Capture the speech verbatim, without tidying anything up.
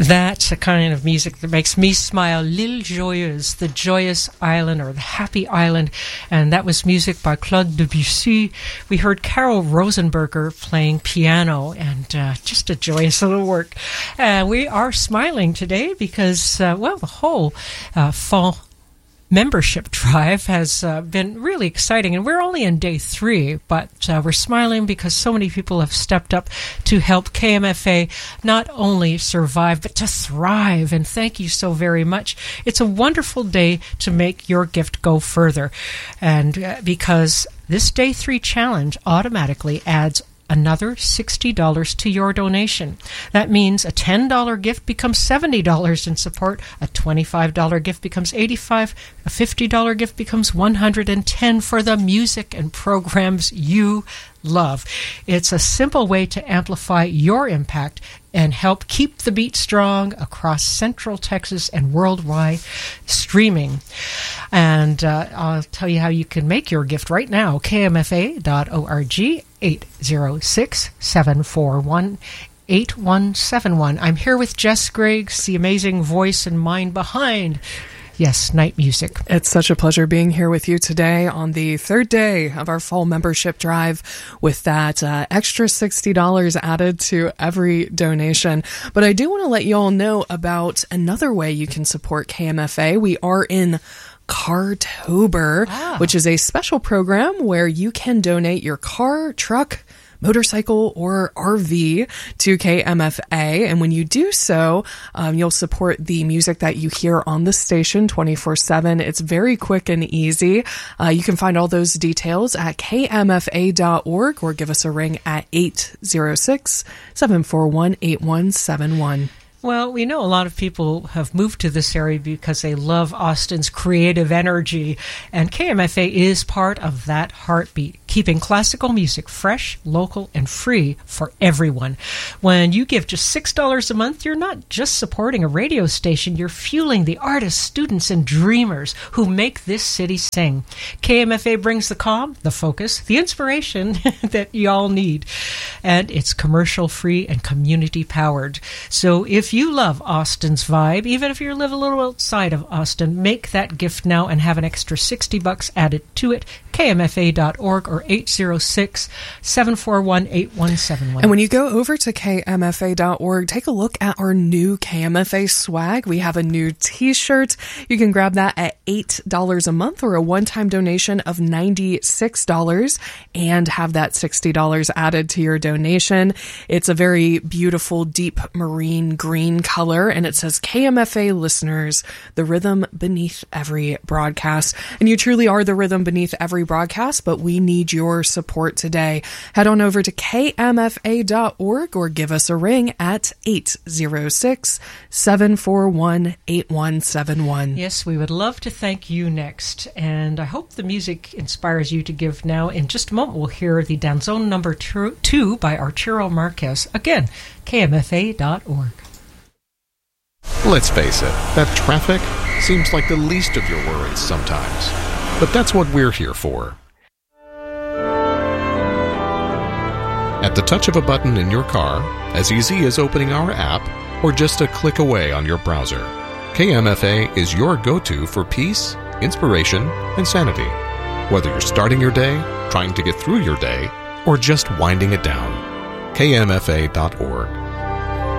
That's a kind of music that makes me smile. L'Île Joyeuse, the joyous island or the happy island. And that was music by Claude Debussy. We heard Carol Rosenberger playing piano, and uh, just a joyous little work. Uh, we are smiling today because, uh, well, the whole uh, fall membership drive has uh, been really exciting, and we're only in day three, but uh, we're smiling because so many people have stepped up to help K M F A not only survive but to thrive, and thank you so very much. It's a wonderful day to make your gift go further, and uh, because this day three challenge automatically adds another sixty dollars to your donation. That means a ten dollars gift becomes seventy dollars in support, a twenty-five dollars gift becomes eighty-five dollars, a fifty dollars gift becomes one hundred ten dollars for the music and programs you love. It's a simple way to amplify your impact and help keep the beat strong across Central Texas and worldwide streaming. And uh, I'll tell you how you can make your gift right now. K M F A dot org, eight zero six, seven four one, eight one seven one. I'm here with Jess Griggs, the amazing voice and mind behind Yes, Night Music. It's such a pleasure being here with you today on the third day of our fall membership drive with that uh, extra sixty dollars added to every donation. But I do want to let you all know about another way you can support K M F A. We are in Cartober, ah. which is a special program where you can donate your car, truck, motorcycle, or R V to K M F A. And when you do so, um, you'll support the music that you hear on the station twenty-four seven. It's very quick and easy. Uh, you can find all those details at K M F A dot org or give us a ring at eight zero six, seven four one, eight one seven one. Well, we know a lot of people have moved to this area because they love Austin's creative energy, and K M F A is part of that heartbeat, keeping classical music fresh, local, and free for everyone. When you give just six dollars a month, you're not just supporting a radio station, you're fueling the artists, students, and dreamers who make this city sing. K M F A brings the calm, the focus, the inspiration that y'all need, and it's commercial-free and community-powered. So if you love Austin's vibe, even if you live a little outside of Austin, make that gift now and have an extra sixty bucks added to it. K M F A dot org or eight zero six, seven four one, eight one seven one. And when you go over to K M F A dot org, take a look at our new K M F A swag. We have a new t-shirt. You can grab that at eight dollars a month or a one-time donation of ninety-six dollars and have that sixty dollars added to your donation. It's a very beautiful, deep marine green color, and it says K M F A listeners, the rhythm beneath every broadcast. And you truly are the rhythm beneath every broadcast, but we need your support today. Head on over to K M F A dot org or give us a ring at eight zero six, seven four one, eight one seven one. Yes, we would love to thank you next, and I hope the music inspires you to give now. In just a moment, we'll hear the Danzón number two by Arturo Marquez. Again, K M F A dot org. Let's face it, that traffic seems like the least of your worries sometimes. But that's what we're here for. At the touch of a button in your car, as easy as opening our app, or just a click away on your browser, K M F A is your go-to for peace, inspiration, and sanity. Whether you're starting your day, trying to get through your day, or just winding it down. K M F A dot org.